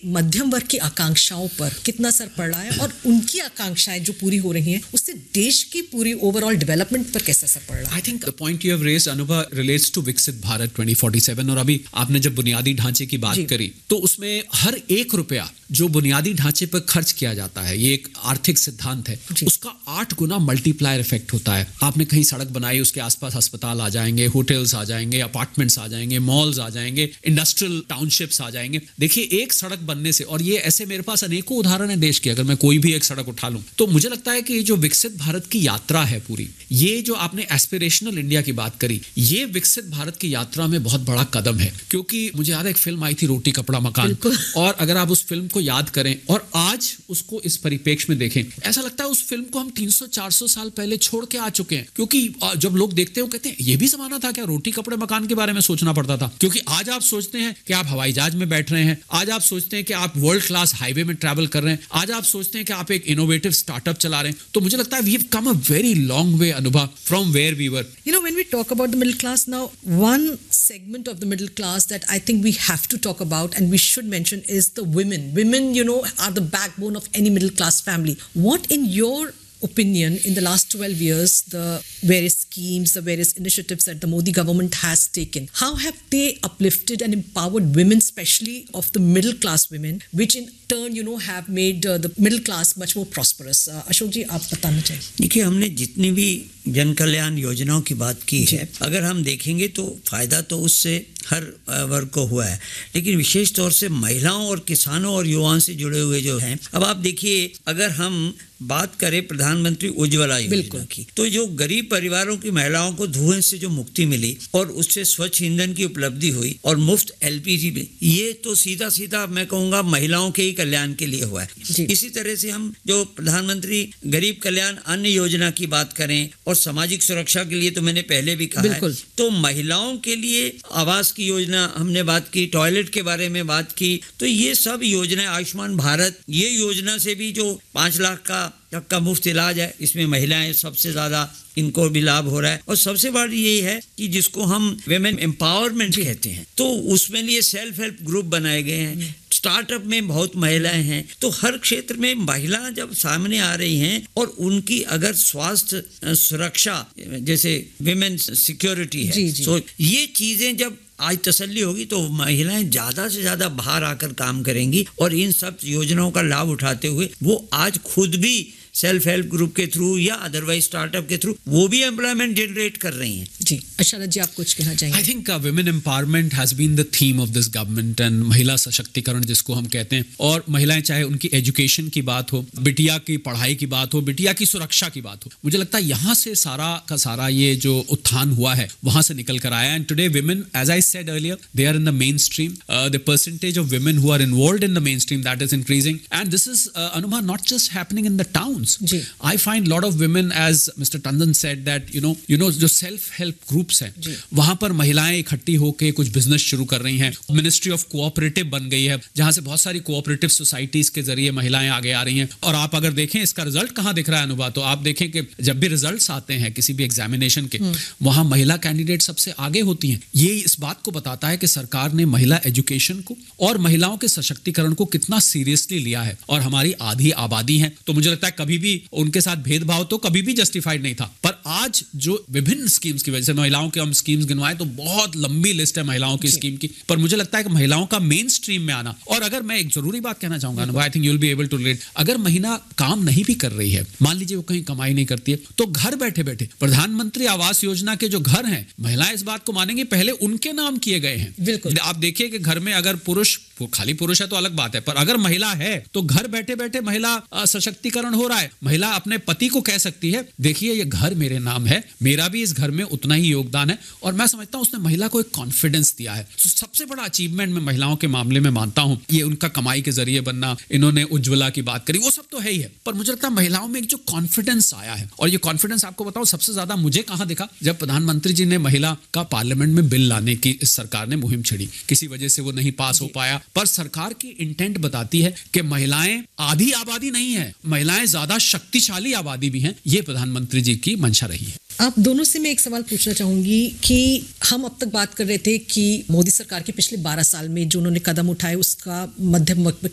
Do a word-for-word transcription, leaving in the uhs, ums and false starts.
मध्यम वर्ग की आकांक्षाओं पर कितना असर पड़ रहा है और उनकी आकांक्षाएं जो पूरी हो रही हैं उससे देश की पूरी ओवरऑल डेवलपमेंट पर कैसा असर पड़ रहा है? I think the point you have raised Anubha relates to विकसित भारत ट्वेंटी फोर्टी सेवन। और अभी आपने जब बुनियादी ढांचे की बात करी तो उसमें हर एक रुपया जो बुनियादी ढांचे पर खर्च किया जाता है, ये एक आर्थिक सिद्धांत है, उसका आठ गुना मल्टीप्लायर इफेक्ट होता है। आपने कहीं सड़क बनाई, उसके आसपास अस्पताल आ जाएंगे, होटल्स आ जाएंगे, अपार्टमेंट्स आ जाएंगे, मॉल्स आ जाएंगे, इंडस्ट्रियल टाउनशिप्स आ जाएंगे। देखिए, एक सड़क बनने से, और ये ऐसे मेरे पास अनेकों उदाहरण है देश के, अगर मैं कोई भी एक सड़क उठा लूं तो मुझे लगता है कि ये जो विकसित भारत की यात्रा है पूरी, ये जो आपने एस्पिरेशनल इंडिया की बात करी, ये विकसित भारत की यात्रा में बहुत बड़ा कदम है। क्योंकि मुझे याद है एक फिल्म आई थी रोटी कपड़ा मकान, और अगर आप उस फिल्म को याद करें और आज उसको इस परिप्रेक्ष्य में देखें, ऐसा लगता है उस फिल्म को हम तीन सौ चार सौ साल पहले छोड़ के आ चुके हैं। क्योंकि जब लोग देखते हैं वो कहते हैं ये भी जमाना था क्या, रोटी कपड़े मकान के बारे में सोचना पड़ता था। क्योंकि आज आप सोचते हैं कि आप हवाई जहाज में बैठ रहे हैं, आज आप सोचते हैं कि आप वर्ल्ड क्लास हाईवे में ट्रैवल कर रहे हैं, आज आप सोचते हैं कि आप एक इनोवेटिव स्टार्टअप चला रहे हैं। तो मुझे लगता है we have come a very long way अनुभव from where we were. You know, when we talk about the middle class now, one segment of the middle class that I think we have to talk about and we should mention is the women. Women, you know, are the backbone of any middle class family. What, in your opinion, in the last twelve years, the various schemes, the various initiatives that the Modi government has taken, how have they uplifted and empowered women, especially of the middle class women, which in turn, you know, have made uh, the middle class much more prosperous? uh, Ashok जी, आप बताना चाहिए। देखिए, हमने जितनी भी जन कल्याण योजनाओं की बात की है, अगर हम देखेंगे तो फायदा तो उससे हर वर्ग को हुआ है, लेकिन विशेष तौर से महिलाओं और किसानों और युवाओं से जुड़े हुए जो हैं। अब आप देखिए, अगर हम बात करें प्रधानमंत्री उज्ज्वला योजना की, तो जो गरीब परिवारों की महिलाओं को धुएं से जो मुक्ति मिली और उससे स्वच्छ ईंधन की उपलब्धि हुई और मुफ्त एलपीजी मिली, ये तो सीधा सीधा मैं कहूँगा महिलाओं के ही कल्याण के लिए हुआ है। इसी तरह से हम जो प्रधानमंत्री गरीब कल्याण अन्न योजना की बात करें और सामाजिक सुरक्षा के लिए तो मैंने पहले भी कहा है, तो महिलाओं के लिए आवास की योजना हमने बात की, टॉयलेट के बारे में बात की, तो ये सब योजनाएं, आयुष्मान भारत, ये योजना से भी जो पाँच लाख का तक का मुफ्त इलाज है, इसमें महिलाएं सबसे ज़्यादा, इनको भी लाभ हो रहा है। और सबसे बड़ी यही है कि जिसको हम विमेन एम्पावरमेंट कहते हैं, तो उसमें लिए सेल्फ हेल्प ग्रुप बनाए गए हैं, स्टार्टअप में बहुत महिलाएं हैं। तो हर क्षेत्र में महिलाएं जब सामने आ रही हैं और उनकी अगर स्वास्थ्य सुरक्षा, जैसे विमेन सिक्योरिटी है, तो ये चीज़ें जब आज तसल्ली होगी तो महिलाएं ज़्यादा से ज़्यादा बाहर आकर काम करेंगी और इन सब योजनाओं का लाभ उठाते हुए वो आज खुद भी सेल्फ हेल्प ग्रुप के थ्रू या अदरवाइज स्टार्टअप के थ्रू वो भी एम्प्लॉयमेंट जनरेट कर रही हैं। जी, अशरद जी, आप कुछ कहना चाहेंगे? I think women empowerment has been the theme of this government and महिला सशक्तिकरण जिसको हम कहते हैं। और महिलाएं, चाहे उनकी एजुकेशन की बात हो, बिटिया की पढ़ाई की बात हो, बिटिया की सुरक्षा की बात हो, मुझे लगता है यहाँ से सारा का सारा ये जो उत्थान हुआ है वहां से निकल कर आया। And today women, as I said earlier, they are in the mainstream. Uh, the percentage of women who are involved in the mainstream, that is increasing. And this is, uh, Anuma, not just happening in the towns. Ji. I find lot of women, as Mister Tandon said, that, you know, you know, जो self-help groups हैं, वहाँ पर महिलाएं इकट्ठी होकर कुछ business शुरू कर रही हैं। मिनिस्ट्री ऑफ कोऑपरेटिव बन गई है, जहाँ से बहुत सारी कोऑपरेटिव सोसाइटीज के जरिए महिलाएं आगे आ रही हैं। और आप अगर देखें इसका रिजल्ट कहाँ दिख रहा है अनुभा, तो आप देखें कि जब भी रिजल्ट्स आते हैं किसी भी एग्जामिनेशन के, वहाँ महिला कैंडिडेट सबसे आगे होती हैं। ये इस बात को बताता है कि सरकार ने महिला एजुकेशन को और महिलाओं के सशक्तिकरण को कितना सीरियसली लिया है। और हमारी आधी आबादी है, तो मुझे लगता है कभी भी उनके साथ भेदभाव तो कभी भी जस्टिफाइड नहीं था। पर आज जो विभिन्न स्कीम्स की वजह से, महिलाओं के हम स्कीम्स गिनवाएं तो बहुत लंबी लिस्ट है महिलाओं की स्कीम की, पर मुझे लगता है कि महिलाओं का मेन स्ट्रीम में आना। और अगर मैं एक जरूरी बात कहना चाहूंगा, I think you will be able to relate, अगर महिला काम नहीं भी कर रही है, मान लीजिए वो कहीं कमाई नहीं करती है, तो घर बैठे बैठे प्रधानमंत्री आवास योजना के जो घर हैं, महिलाएं इस बात को मानेंगी पहले उनके नाम किए गए हैं। बिल्कुल, आप देखिए कि घर में अगर पुरुष, खाली पुरुष है तो अलग बात है, पर अगर महिला है तो घर बैठे बैठे महिला सशक्तिकरण हो रहा है। महिला अपने पति को कह सकती है, देखिए ये घर मेरे नाम है, मेरा भी इस घर में उतना ही योगदान है। और मैं समझता हूं उसने महिला को एक कॉन्फिडेंस दिया है। तो सबसे बड़ा अचीवमेंट मैं महिलाओं के मामले में मानता हूं ये उनका कमाई के जरिए बनना। इन्होंने उज्ज्वला की बात करी, वो सब तो है ही है, पर मुझे लगता है महिलाओं में एक जो कॉन्फिडेंस आया है, और ये कॉन्फिडेंस आपको बताऊं सबसे ज्यादा मुझे कहां दिखा, जब प्रधानमंत्री जी ने महिला का पार्लियामेंट में बिल लाने की इस सरकार ने मुहिम छेड़ी। किसी वजह से वो नहीं पास हो पाया, पर सरकार की इंटेंट बताती है कि महिलाएं आधी आबादी नहीं है, महिलाएं ज्यादा शक्तिशाली आबादी भी हैं। ये प्रधानमंत्री जी की मंशा रही है। आप दोनों से मैं एक सवाल पूछना चाहूंगी कि हम अब तक बात कर रहे थे कि मोदी सरकार के पिछले बारह साल में जो उन्होंने कदम उठाए उसका मध्यम वर्ग